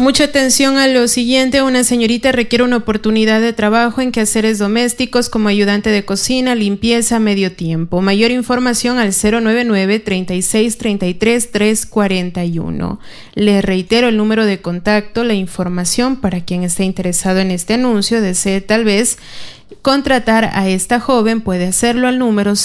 Mucha atención a lo siguiente. Una señorita requiere una oportunidad de trabajo en quehaceres domésticos como ayudante de cocina, limpieza, medio tiempo. Mayor información al 099-3633-341. Le reitero el número de contacto, la información para quien esté interesado en este anuncio, desee tal vez contratar a esta joven, puede hacerlo al número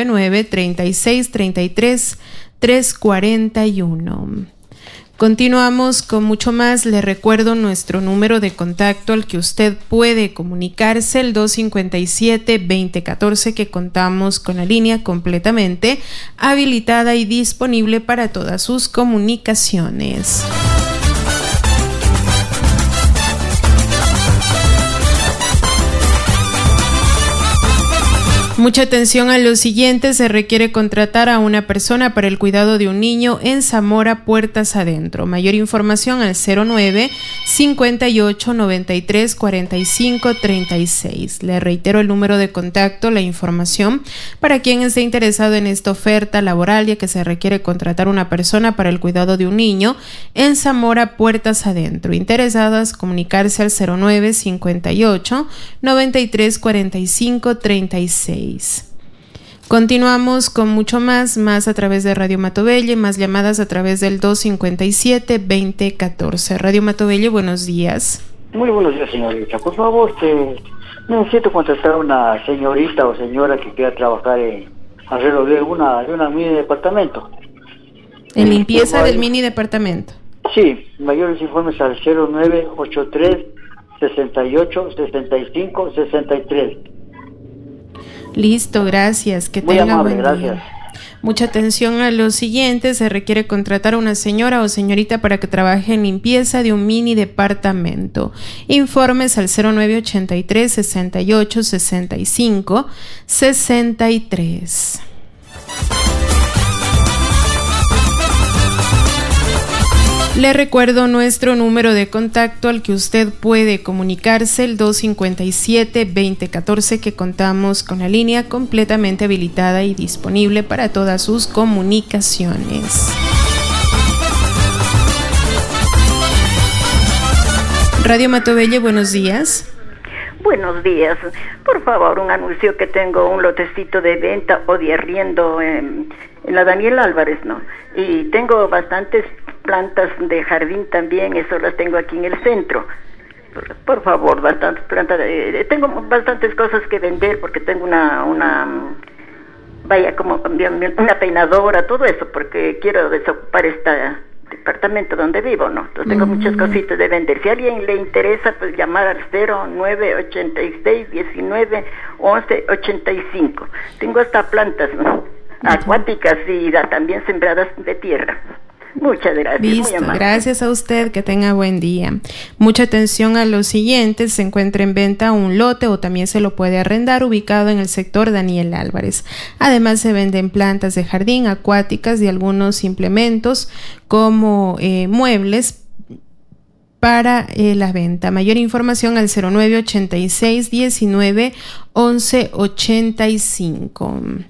099-3633-341. Continuamos con mucho más. Le recuerdo nuestro número de contacto al que usted puede comunicarse, el 257-2014, que contamos con la línea completamente habilitada y disponible para todas sus comunicaciones. Mucha atención a lo siguiente. Se requiere contratar a una persona para el cuidado de un niño en Zamora, Puertas Adentro. Mayor información al 09-58-93-45-36. Le reitero el número de contacto, la información para quien esté interesado en esta oferta laboral, ya que se requiere contratar una persona para el cuidado de un niño en Zamora, Puertas Adentro. Interesadas, comunicarse al 09-58-93-45-36. Continuamos con mucho más a través de Radio Matovelle, más llamadas a través del 257-2014. Radio Matovelle, buenos días. Muy buenos días, señorita. Por favor, necesito contratar a una señorita o señora que quiera trabajar alrededor de una mini departamento. ¿En limpieza del mini departamento? Sí, mayores informes al 0983-68-65-63. Listo, gracias. Que muy tenga amable, buen gracias. día. Mucha atención a lo siguiente. Se requiere contratar a una señora o señorita para que trabaje en limpieza de un mini departamento. Informes al 0983-68-65-63. Le recuerdo nuestro número de contacto al que usted puede comunicarse, el 257-2014, que contamos con la línea completamente habilitada y disponible para todas sus comunicaciones. Radio Matovelle, buenos días. Buenos días. Por favor, un anuncio que tengo un lotecito de venta o de arriendo en la Daniel Álvarez, ¿no? Y tengo bastantes plantas de jardín también, eso las tengo aquí en el centro. Por favor, bastantes plantas. Tengo bastantes cosas que vender porque tengo una peinadora, todo eso, porque quiero desocupar este departamento donde vivo, ¿no? Entonces tengo muchas cositas de vender. Si a alguien le interesa, pues llamar al 0986-191185. Tengo hasta plantas, ¿no? Acuáticas y también sembradas de tierra. Muchas gracias. Listo, gracias a usted, que tenga buen día. Mucha atención a lo siguiente. Se encuentra en venta un lote o también se lo puede arrendar, ubicado en el sector Daniel Álvarez. Además se venden plantas de jardín, acuáticas y algunos implementos como muebles para la venta. Mayor información al 0986-191185.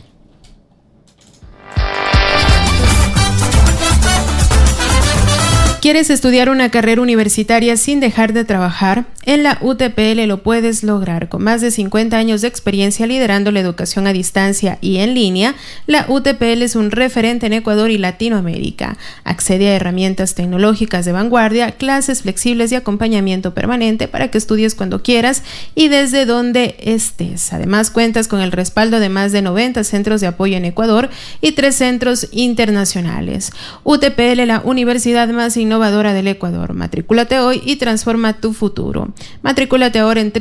¿Quieres estudiar una carrera universitaria sin dejar de trabajar? En la UTPL lo puedes lograr. Con más de 50 años de experiencia liderando la educación a distancia y en línea, la UTPL es un referente en Ecuador y Latinoamérica. Accede a herramientas tecnológicas de vanguardia, clases flexibles y acompañamiento permanente para que estudies cuando quieras y desde donde estés. Además, cuentas con el respaldo de más de 90 centros de apoyo en Ecuador y 3 centros internacionales. UTPL, la universidad más innovadora del Ecuador. Matricúlate hoy y transforma tu futuro. Matricúlate ahora en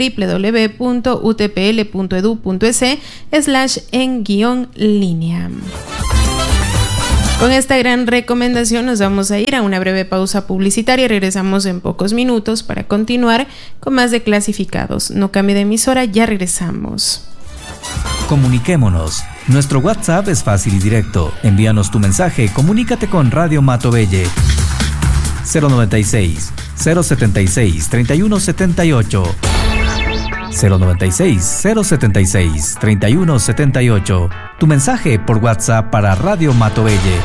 www.utpl.edu.es/en-línea. Con esta gran recomendación nos vamos a ir a una breve pausa publicitaria y regresamos en pocos minutos para continuar con más de Clasificados. No cambie de emisora, ya regresamos. Comuniquémonos. Nuestro WhatsApp es fácil y directo. Envíanos tu mensaje, comunícate con Radio Matovelle. 096 076 3178 096-076-3178. Tu mensaje por WhatsApp para Radio Matovelle.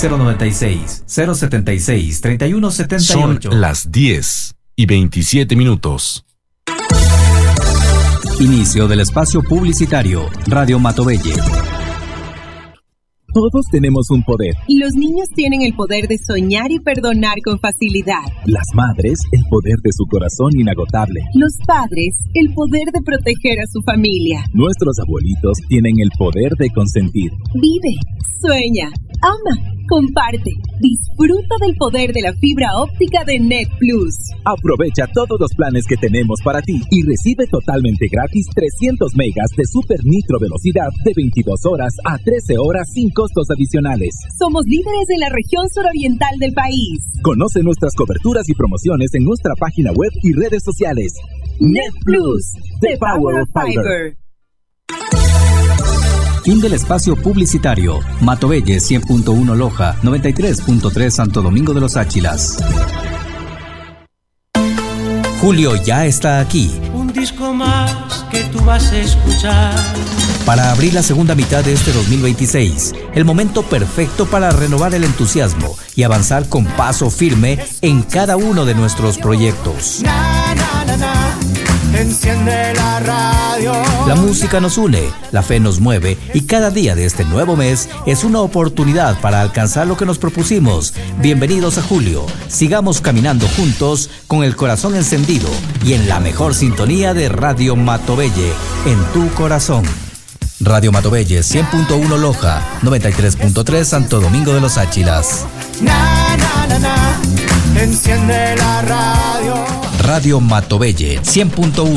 096-076-3178. Son las 10:27. Inicio del espacio publicitario. Radio Matovelle. Todos tenemos un poder. Los niños tienen el poder de soñar y perdonar con facilidad. Las madres, el poder de su corazón inagotable. Los padres, el poder de proteger a su familia. Nuestros abuelitos tienen el poder de consentir. Vive, sueña, ama, comparte. Disfruta del poder de la fibra óptica de Net Plus. Aprovecha todos los planes que tenemos para ti y recibe totalmente gratis 300 megas de super nitro velocidad de 22 horas a 13 horas sin costos adicionales. Somos líderes en la región suroriental del país. Conoce nuestras coberturas y promociones en nuestra página web y redes sociales. Net Plus, the power of fiber. Fin del espacio publicitario. Matovelle 100.1 Loja, 93.3 Santo Domingo de los Áchilas. Julio ya está aquí. Un disco más que tú vas a escuchar. Para abrir la segunda mitad de este 2026, el momento perfecto para renovar el entusiasmo y avanzar con paso firme en cada uno de nuestros proyectos. Enciende la radio. La música nos une, la fe nos mueve y cada día de este nuevo mes es una oportunidad para alcanzar lo que nos propusimos. Bienvenidos a julio. Sigamos caminando juntos con el corazón encendido y en la mejor sintonía de Radio Matovelle, en tu corazón. Radio Matovelle 100.1 Loja, 93.3 Santo Domingo de los Áchilas. Enciende la radio. Radio Matovelle 100.1.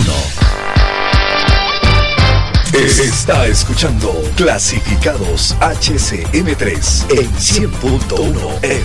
Está escuchando Clasificados HCM3 en 100.1 FM.